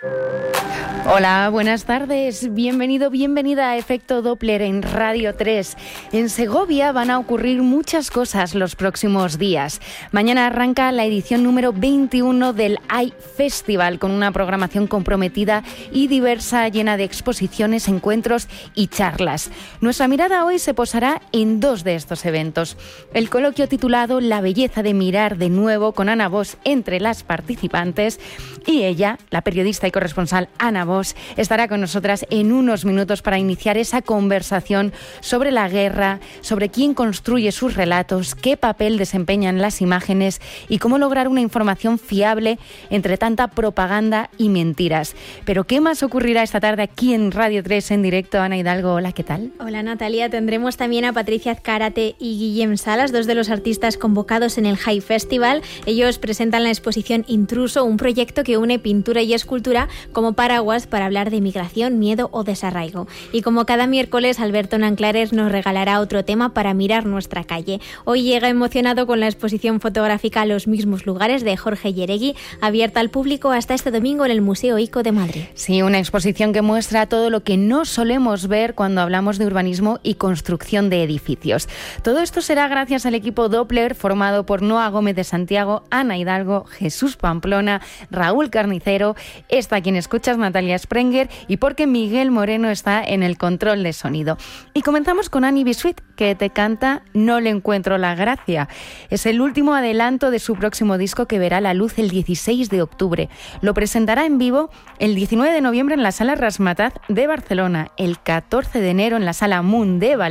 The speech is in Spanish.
Hola, buenas tardes. Bienvenido, bienvenida a Efecto Doppler en Radio 3. En Segovia van a ocurrir muchas cosas los próximos días. Mañana arranca la edición número 21 del iFestival, con una programación comprometida y diversa, llena de exposiciones, encuentros y charlas. Nuestra mirada hoy se posará en dos de estos eventos. El coloquio titulado La belleza de mirar de nuevo, con Ana Bosch entre las participantes, y ella, la periodista y corresponsal Ana Bosch, estará con nosotras en unos minutos para iniciar esa conversación sobre la guerra, sobre quién construye sus relatos, qué papel desempeñan las imágenes y cómo lograr una información fiable entre tanta propaganda y mentiras. Pero ¿qué más ocurrirá esta tarde aquí en Radio 3 en directo? Ana Hidalgo, hola, ¿qué tal? Hola Natalia, tendremos también a Patricia Azcárate y Guillem Salas, dos de los artistas convocados en el iFestival. Ellos presentan la exposición Intruso, un proyecto que une pintura y escultura como paraguas para hablar de migración, miedo o desarraigo. Y como cada miércoles, Alberto Nanclares nos regalará otro tema para mirar nuestra calle. Hoy llega emocionado con la exposición fotográfica Los mismos lugares de Jorge Yeregui, abierta al público hasta este domingo en el Museo ICO de Madrid. Sí, una exposición que muestra todo lo que no solemos ver cuando hablamos de urbanismo y construcción de edificios. Todo esto será gracias al equipo Doppler, formado por Noa Gómez de Santiago, Ana Hidalgo, Jesús Pamplona, Raúl Carnicero, esta quien escuchas, Natalia Sprenger, y porque Miguel Moreno está en el control de sonido. Y comenzamos con Annie Bisuit, que te canta No le encuentro la gracia. Es el último adelanto de su próximo disco, que verá la luz el 16 de octubre. Lo presentará en vivo el 19 de noviembre en la Sala Razzmatazz de Barcelona, el 14 de enero en la Sala Moon de Valencia